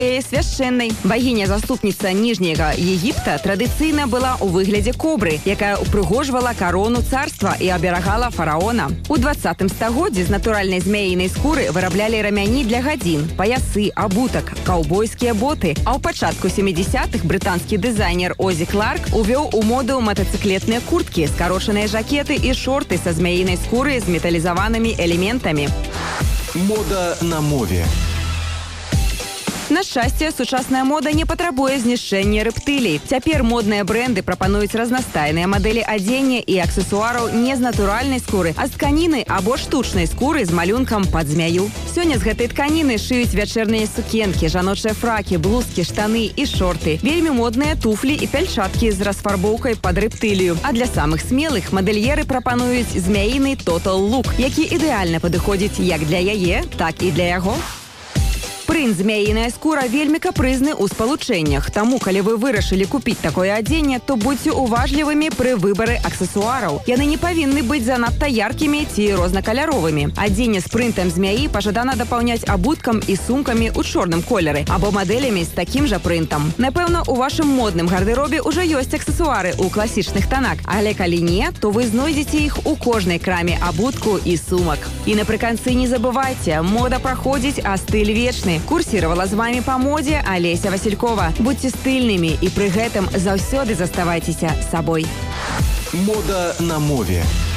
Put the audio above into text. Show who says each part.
Speaker 1: Священнай. Багіня-заступніца Ніжняга Егіпта традыцыйна была ў выглядзе кобры, якая упрыгожвала карону царства і аберагала фараона. У 20 стагоддзі з натуральнай змяінай скуры выраблялі рамяні для гадзін, паясы, абутак, каўбойскія боты. А ў пачатку 70-х брытанскі дызайнер Озі Кларк увёў у моду матацыклетныя курткі, скарочаныя жакеты і шорты са змяінай скуры з металізаванымі элементамі.
Speaker 2: Мода на мове.
Speaker 1: На шчасце, сучасная мода не патрабуе знішчэння рэптылій. Цяпер модныя брэнды прапануюць разнастайныя мадэлі адзення і аксесуараў не з натуральнай скуры, а з тканіны або штучнай скуры з малюнкам пад змяю. Сёння з гэтай тканіны шыюць вячэрныя сукенкі, жаночыя фракі, блузкі, штаны і шорты. Вельмі модныя туфлі і пяльчаткі з расфарбоўкай пад рэптылію. А для самых смелых мадэльеры прапануюць змяіны Total Look, які ідэальна падыходзіць як для яе, так і для яго. Прынт змяіная скура вельмі капрызны ў спалучэннях. Таму, калі вы вырашылі купіць такое адзенне, то будьце уважлівымі пры выбары аксесуараў. Яны не павінны быць занадта яркімі ці рознакаляровымі. Адзенне з прынтам змяі пажадана дапаўняць абуткам і сумкамі ў чорным колеры або мадэлямі з такім жа прынтам. Напэўна, у вашым модным гардэробе ўжо ёсць аксесуары ў класічных танах, але калі не, то вы знойдзеце іх у кожнай краме абутку і сумак. І напрыканцы не забывайце, мода праходзіць, а стыль вечны. Курсировала з вами па модзе Алеся Василькова. Будьце стыльнымі і пры гэтым заўсёды заставайцеся сабой.
Speaker 2: Мода на мове.